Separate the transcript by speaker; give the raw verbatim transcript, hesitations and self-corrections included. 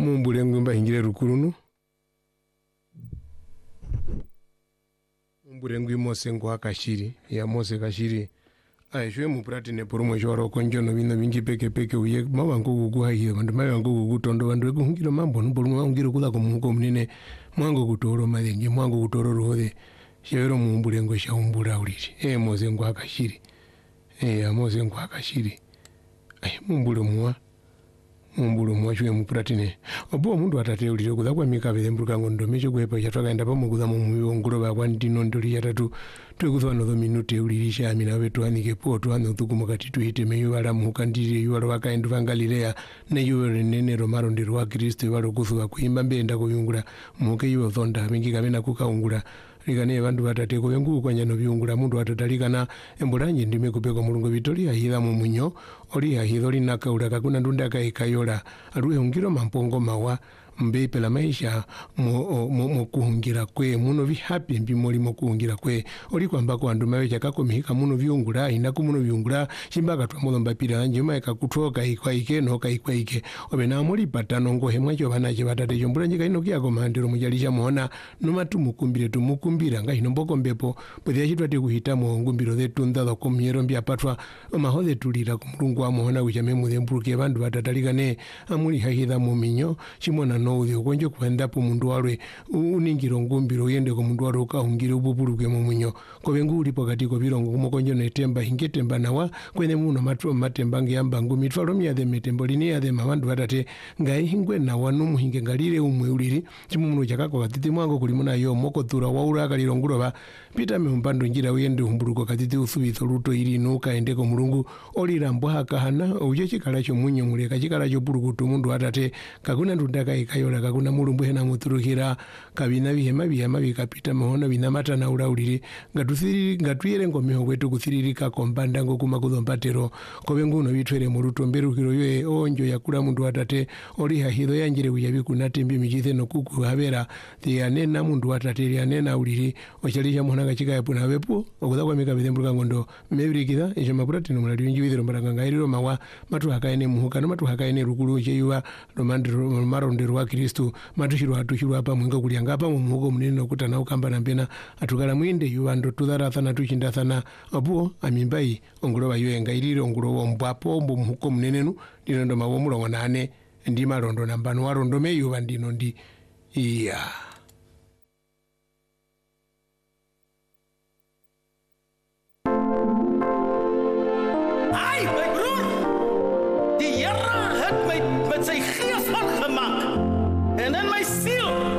Speaker 1: mumbule ngumba hingire rukurunu mumbule ngwi mose ngwa kashiri ya mose kashiri ai shwe mupurati ne porumwe shwaro konjono vino vingi peke peke uye mawango gugu hiyo vandu mawango gugu tondo vandu kuhungiro mambo nporumwe hungiro kula ko muko munene mwango kutoro malengi mwango kutoro rohode shero mumbule ngo shaumbura uliri e mose ngwa kashiri e ya mose ngwa kashiri ai mumbule muwa mumbulu mwachwe mupratine obo mundu atate ulire kuza kwa mikabele mbuka ngondo mecho kwepa chatwakaenda pamukuza mu muongoro ba kwandino ndoli yatatu twekuza no minute ulirisha amina wetu anike poto ano tukumuka tituite meyo ala mukandire yo ala wakaendu vangalilea ne yo nene romaro ndiru wa Kristo walo kuzuwa kuimba mbenda kuyungura muke yo thonda mingi kabena kukaungura ligane vandu vatate ko yangu kwanya no byungura mundu atatalikana embulanye ndime kupeka mulungu Victoria hila mu munyo oli hahidholi nakaula kakuna ndunda kaikayola aluhe ungiro mampongo mawa mbepe la maisha mo, mo, mo kuhungira kwe muno vi happy mbi moli mo kuhungira kwe oli kwamba ko andu mawe chakako mihika muno viungura inaku muno viungura chimbaka twa mulo mbapira anje maika kutoka ikwa ike no kaikwa ike obena moli patano ngo hemwa cho bana che batate jombula njika ino kya ko mandiro mujalisha muona no matumu kumbire tumukumbira nga hino mboko mbepo podya chitwa te kuhita mu ngumbiro zetu ndalo ko myero mbya patwa mahode tulira ku mulungu wa muona wichame mu zembuke bandu batatalikane amuli hahidha mu minyo chimona no uyo konje kwenda po mundu walwe uningiro ngumbiro yende ko mundu walwe kahungire ububuluke mu munyo ko bengu ulipo katiko birongo kumokonje netemba hingetemba nawa kwene muno matwa matemba ngiyamba ngumitwalo myathe metembo lini yathe mabandu batate ngai hingwe nawa numuhinge ngalire umwe uliri chimuno chakako katiti mwango kulimuna yo moko tura waura kaliro nguroba pita mempando njira uyende humbuluko katiti usubitho luto ili nuka endeko mulungu olira mbwa kahana uje chikala cho munyo muleka chikala cho bulukutu mundu atate kakuna ndundaka ikayola kakuna mulumbu hena muturukira kabina bihema bihema bikapita mahona binamata na ulauliri ngatusiri ngatuyere ngomeho kwetu kusiririka kombanda ngokuma kuzompatero kobengu no bitwere mu lutomberu kiro yoe onjo yakula mundu atate oli hahidho yanjire kuyabi kunatembi michithe no kuku habera tiyanena mundu atate yanena uliri ochalisha mwana kachika yapuna wepo okuza kwa mikabile mbuka ngondo mebirikida ejo mapurati no mulali njibidiro mbaranga ngairiro mawa matu hakaene muhuka no matu hakaene rukulu cheyuwa romandiro maro ndiro wa Kristo matushiro hatushiro hapa mwenga kulianga hapa mu muhuko munene nokuta na ukamba na mbena atukala mwinde yuwa ndo tudhara thana tuchinda thana abuo amimbai ongolo bayo ngairiro ongolo wombwapo mbo muhuko munene nu ndino ndo mawo mulongo nane ndi marondo nambano warondo meyo bandino ndi iya
Speaker 2: met sy gees van gemaak en in my siel